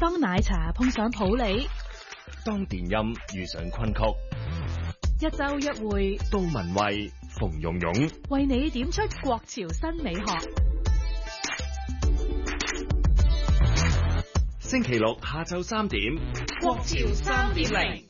當奶茶碰上普洱， 當電音遇上昆曲， 一周約會， 杜文蔚、馮蓉蓉為你點出國潮新美學。 星期六下晝3點， 國潮3.0。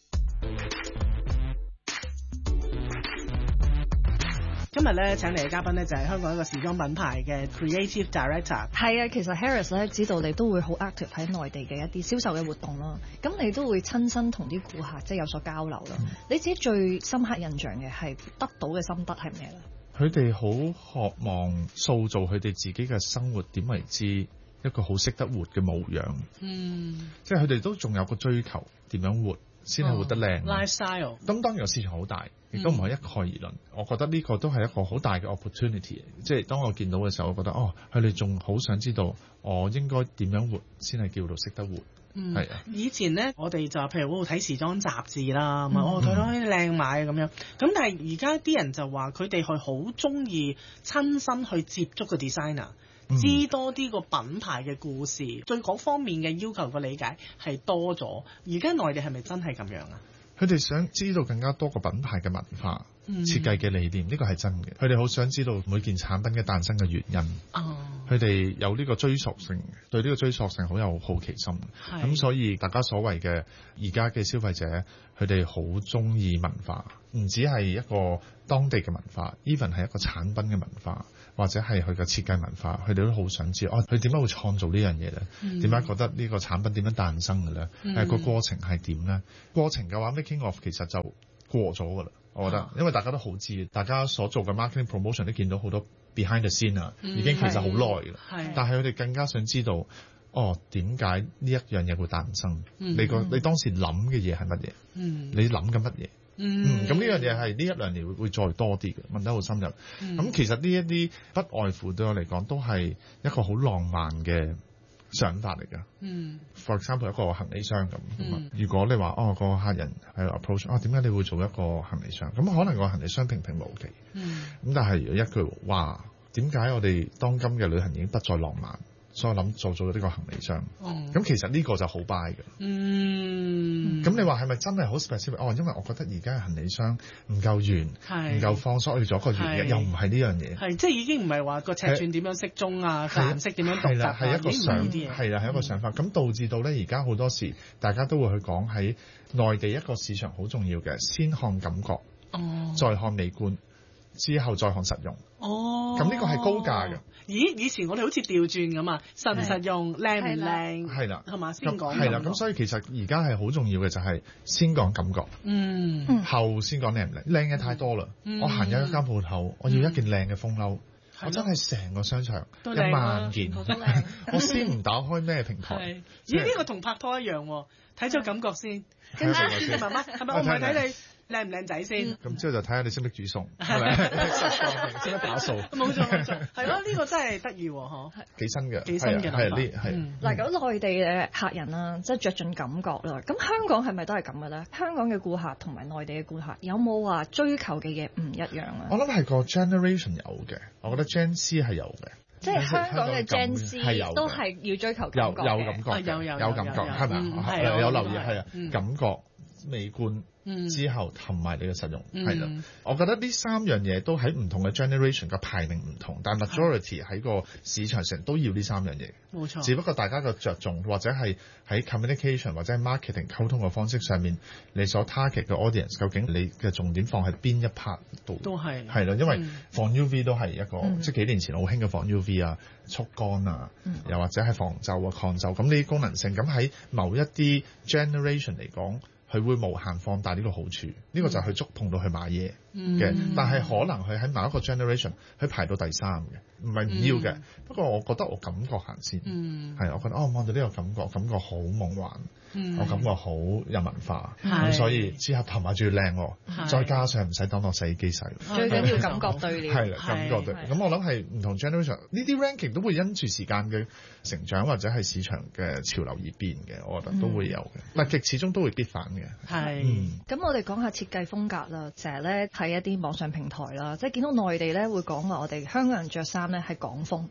今日咧請嚟嘅嘉賓咧就係香港一個時裝品牌嘅 Creative Director。 係啊，其實 Harris 咧知道你都會好 active 喺內地嘅一啲銷售嘅活動啦，咁你都會親身同啲顧客即係有所交流啦。你自己最深刻印象嘅係得到嘅心得係咩咧？ 佢哋好渴望塑造佢哋自己嘅生活點為之一個好識得活嘅模樣。即係佢哋都仲有個追求點樣活先係活得靚。 lifestyle。咁當然個市場好大，亦都唔係一概而論。我覺得呢個都係一個好大嘅 opportunity。即係當我見到嘅時候，我覺得佢哋仲好想知道我應該點樣活先係叫做識得活。係啊。 以前咧，我哋就譬如睇時裝雜誌啦，睇到啲靚買咁樣。咁但係而家啲人就話佢哋係好中意親身去接觸個 designer。知多啲個品牌嘅故事，對嗰方面嘅要求個理解係多咗。而家內地係咪真係咁樣啊？ 佢哋想知道更加多個品牌嘅文化、設計嘅理念，呢個係真嘅。佢哋好想知道每件產品嘅誕生嘅原因。佢哋有呢個追溯性，對呢個追溯性好有好奇心。咁所以大家所謂嘅而家嘅消費者，佢哋好中意文化，唔止係一個當地嘅文化 ，even 係一個產品嘅文化。或者係佢嘅設計文化，佢哋都好想知佢點解會創造呢樣嘢咧？點解覺得呢個產品點樣誕生嘅咧？個過程係點咧？過程嘅話 ，making of 其實就過咗㗎啦。我覺得，因為大家都好知，大家所做嘅 marketing promotion 都見到好多 behind the scene 啊，已經其實好耐㗎啦。但係佢哋更加想知道，點解呢一樣嘢會誕生？你當時諗嘅嘢係乜嘢？你諗緊乜嘢？咁呢樣嘢係呢一兩年會再多啲嘅，問得好深入。咁其實呢一啲不外乎對我嚟講都係一個好浪漫嘅想法嚟㗎。For example 一個行李箱咁。如果你話個客人係 approach 點解你會做一個行李箱？咁可能個行李箱平平無奇。咁但係如果一句話，點解我哋當今嘅旅行已經不再浪漫？所以我諗做咗呢個行李箱，咁其實呢個就好 buy 嘅。咁你話係咪真係好 specific？因為我覺得而家嘅行李箱唔夠圓，唔夠方，所以我要做一個圓嘅，又唔係呢樣嘢。係即係已經唔係話個尺寸點樣適中啊，顏色點樣獨特啊， 係一個想，係一個想法。咁導致到咧，而家好多時大家都會去講喺內地一個市場好重要嘅，先看感覺，再看美觀，之後再看實用。咁呢個係高價嘅。 咦，以前我哋好似調轉咁啊，實唔實用，靚唔靚， 係啦， 係嘛，先講。 係啦，咁所以其實而家係好重要嘅就係先講感覺，後先講靚唔靚。靚嘅太多啦，我行入一間鋪頭，我要一件靚嘅風褸，我真係成個商場10000件，我先唔打開咩平台。 咦，呢個同拍拖一樣喎，睇咗感覺先，跟住你媽媽係咪？我唔係睇你靚唔靚仔先， 咁之後就睇下你識唔識煮餸，係咪？識得打掃。 冇錯，係咯，呢個真係得意喎，嗬。 幾新嘅， 幾新嘅諗法。 嗱，咁內地嘅客人啦，即係着重感覺啦。咁香港係咪都係咁嘅咧？香港嘅顧客同埋內地嘅顧客有冇話追求嘅嘢唔一樣啊？ 我諗係個 generation 有嘅，我覺得 Gen C 係有嘅。 即係香港嘅 Gen Z 都係要追求感覺嘅， 有感覺，有感覺，係咪？有留意係啊，感覺美觀。之後同埋你嘅實用係啦，我覺得呢三樣嘢都喺唔同嘅 generation 嘅排名唔同，但 majority 喺個市場上都要呢三樣嘢。 冇錯， 只不過大家嘅着重或者係喺 communication 或者係 marketing 溝通嘅方式上面，你所 target 嘅 audience 究竟你嘅重點放喺邊一 part 度？都係啦，因為防 UV 都係一個即係幾年前好興嘅防 UV 啊、速乾啊，又或者係防皺啊、抗皺咁呢啲功能性，咁喺某一啲 generation 嚟講。佢會無限放大呢個好處，呢個就係佢觸碰到佢買嘢嘅，但係可能佢喺某一個 generation 佢排到第3嘅，唔係唔要嘅。不過我覺得我感覺行先，係我覺得望到呢個感覺好夢幻，我感覺好有文化，咁所以之後頭埋仲要靚，再加上唔使當落洗衣機洗， 最緊要感覺對了， 係啦，感覺對。咁我諗係唔同 generation 呢啲 ranking 都會因住時間嘅成長或者係市場嘅潮流而變嘅，我覺得都會有嘅。但極始終都會必反嘅。 咁我哋講下設計風格啦。成日咧睇一啲網上平台啦，即係見到內地咧會講話我哋香港人着衫咧係港風，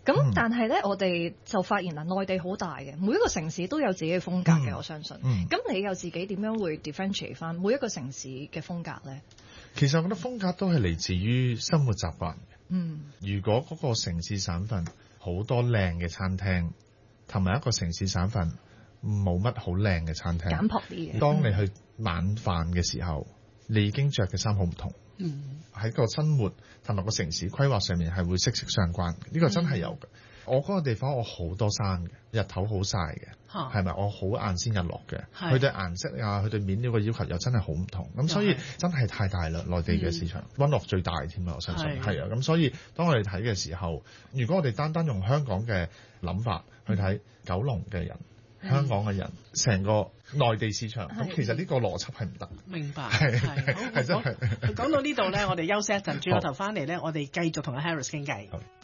咁但係咧，我哋就發現啦，內地好大嘅，每一個城市都有自己嘅風格嘅，我相信。咁你又自己點樣會 differentiate 翻每一個城市嘅風格咧？ 其實我覺得風格都係嚟自於生活習慣。如果嗰個城市省份好多靚嘅餐廳，同埋一個城市省份冇乜好靚嘅餐廳， 簡樸啲嘅。 當你去晚飯嘅時候，你已經着嘅衫好唔同。喺個生活同埋個城市規劃上面係會息息相關嘅，呢個真係有嘅。我嗰個地方我好多山嘅，日頭好曬嘅，係咪？我好晏先日落嘅，佢對顏色啊，佢對面料嘅要求又真係好唔同。咁所以真係太大啦，內地嘅市場，溫樂最大添啊！我相信係啊。咁所以當我哋睇嘅時候，如果我哋單單用香港嘅諗法去睇九龍嘅人、香港嘅人，成個內地市場，咁其實呢個邏輯係唔得。 明白， 係真係。 講到呢度咧，我哋休息一陣，轉個頭翻嚟咧，我哋繼續同阿 Harris 傾偈。